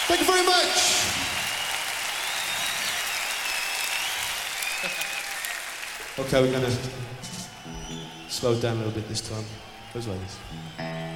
Thank you very much. Okay, we're gonna slow down a little bit this time. Goes like this.